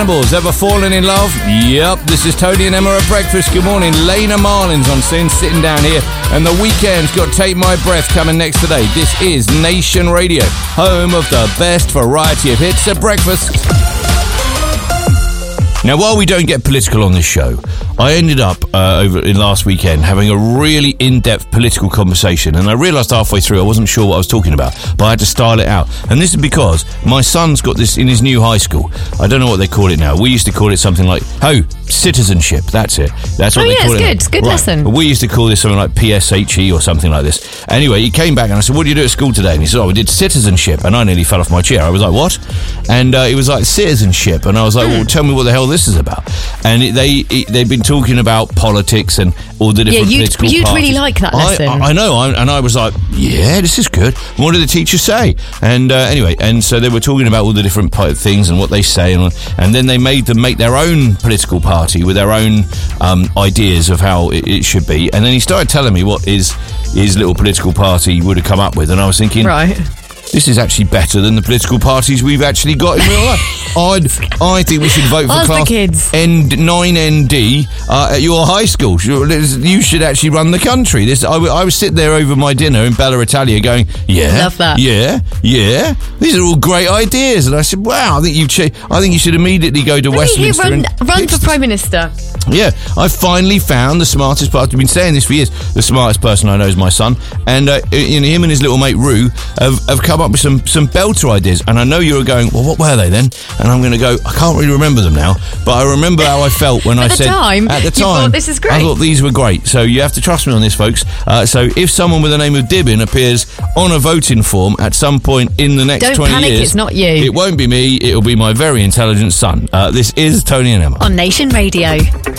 Ever fallen in love? Yep, this is Tony and Emma at breakfast. Good morning. Lena Marlin's on scene, sitting down here, and The Weeknd's got Take My Breath coming next today. This is Nation Radio, home of the best variety of hits at breakfast. Now, while we don't get political on this show, I ended up over in last weekend having a really in-depth political conversation, and I realised halfway through I wasn't sure what I was talking about, but I had to style it out. And this is because my son's got this in his new high school. I don't know what they call it now. We used to call it something like, citizenship. That's it. That's what they call it. It's good lesson. We used to call this something like PSHE or something like this. Anyway, he came back and I said, what do you do at school today? And he said, we did citizenship. And I nearly fell off my chair. I was like, what? And it was like citizenship. And I was like, well, tell me what the hell this is about. And they've been talking about politics and all the different political parties. You'd really like that lesson. I know. And I was like, yeah, this is good. What did the teacher say? And anyway, and so they were talking about all the different things and what they say. And then they made them make their own political party with their own ideas of how it should be. And then he started telling me what his little political party would have come up with. And I was thinking, right, this is actually better than the political parties we've actually got in real life. I think we should vote for class 9ND at your high school. You should actually run the country. I was sitting there over my dinner in Bella Italia going, yeah, love that. Yeah. These are all great ideas. And I said, wow, I think you should immediately go to Westminster and run for Prime Minister. Yeah, I finally found the smartest person. I've been saying this for years. The smartest person I know is my son, and him and his little mate Rue have come up with some belter ideas. And I know you're going, well, what were they then? And I'm going to go, I can't really remember them now, but I remember how I felt when at the time, thought, this is great. I thought these were great. So you have to trust me on this, folks. So if someone with the name of Dibbin appears on a voting form at some point in the next 20 panic, years, it's not you. It won't be me. It'll be my very intelligent son. This is Tony and Emma on Nation Radio.